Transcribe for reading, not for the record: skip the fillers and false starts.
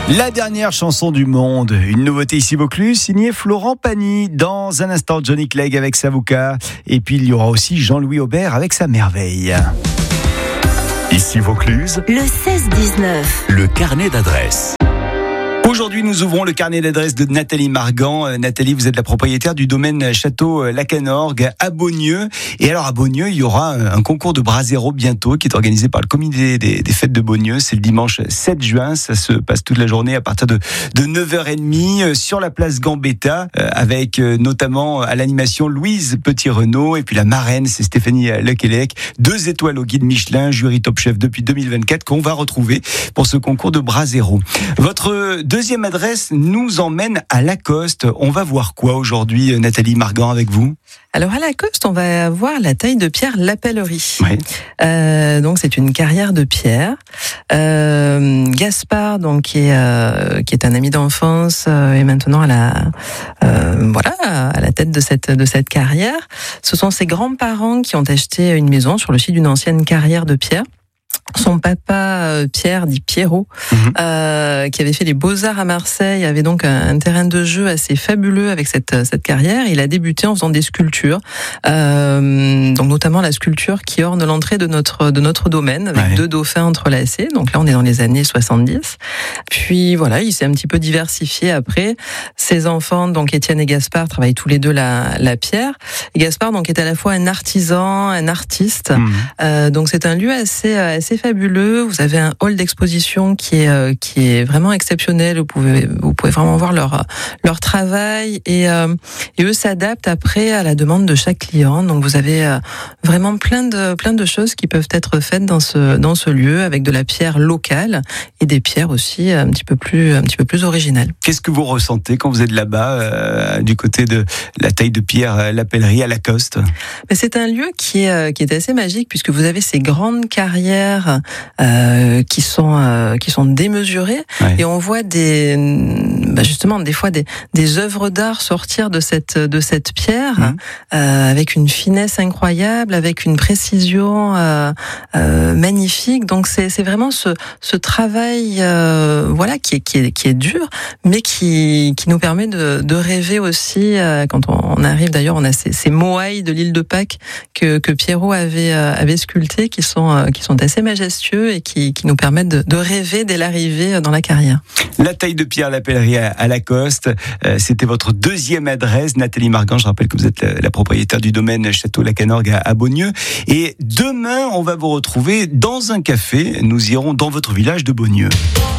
La dernière chanson du monde, une nouveauté ici Vaucluse, signée Florent Pagny. Dans un instant, Johnny Clegg avec Savouka. Et puis il y aura aussi Jean-Louis Aubert avec sa merveille. Ici Vaucluse, le 16-19. le carnet d'adresses. Aujourd'hui, nous ouvrons le carnet d'adresses de Nathalie Margan. Nathalie, vous êtes la propriétaire du domaine Château Lacanorgue à Beaugneux. Et alors, à Beaugneux, il y aura un concours de brasero bientôt qui est organisé par le comité des fêtes de Beaugneux. C'est le dimanche 7 juin. Ça se passe toute la journée à partir de 9h30 sur la place Gambetta avec notamment à l'animation Louise Petit-Renaud et puis la marraine, c'est Stéphanie Lequelec. 2 étoiles au guide Michelin, jury Top Chef depuis 2024 qu'on va retrouver pour ce concours de brasero. Votre deuxième adresse nous emmène à Lacoste. On va voir quoi aujourd'hui, Nathalie Margan, avec vous ? Alors à Lacoste, on va voir la taille de pierre Lapellerie. Oui. Donc c'est une carrière de pierre. Gaspard, donc qui est un ami d'enfance, est maintenant à la tête de cette carrière. Ce sont ses grands-parents qui ont acheté une maison sur le site d'une ancienne carrière de pierre. Son papa, Pierre, dit Pierrot, qui avait fait les Beaux-Arts à Marseille, avait donc un terrain de jeu assez fabuleux avec cette carrière. Il a débuté en faisant des sculptures, donc notamment la sculpture qui orne l'entrée de notre domaine, avec 2 dauphins entrelacés. Donc là, on est dans les années 70. Puis voilà, il s'est un petit peu diversifié après. Ses enfants, donc Étienne et Gaspard, travaillent tous les deux la pierre. Et Gaspard, donc, est à la fois un artisan, un artiste. Donc c'est un lieu assez fabuleux. Vous avez un hall d'exposition qui est vraiment exceptionnel. Vous pouvez vraiment voir leur travail et eux s'adaptent après à la demande de chaque client. Donc vous avez vraiment plein de choses qui peuvent être faites dans ce lieu avec de la pierre locale et des pierres aussi un petit peu plus originales. Qu'est-ce que vous ressentez quand vous êtes là-bas, du côté de la taille de pierre Lapellerie à Lacoste ? C'est un lieu qui est assez magique puisque vous avez ces grandes carrières qui sont démesurées et on voit justement des fois des œuvres d'art sortir de cette pierre avec une finesse incroyable, avec une précision magnifique. Donc c'est vraiment ce travail qui est dur mais qui nous permet de rêver aussi quand on arrive. D'ailleurs, on a ces moailles de l'île de Pâques que Pierrot avait sculptées qui sont assez majestueux et qui nous permettent de rêver dès l'arrivée dans la carrière. La taille de pierre Lapellerie à Lacoste, c'était votre deuxième adresse. Nathalie Margan, je rappelle que vous êtes la propriétaire du domaine Château Lacanorgue à Beaugneux. Et demain, on va vous retrouver dans un café. Nous irons dans votre village de Beaugneux.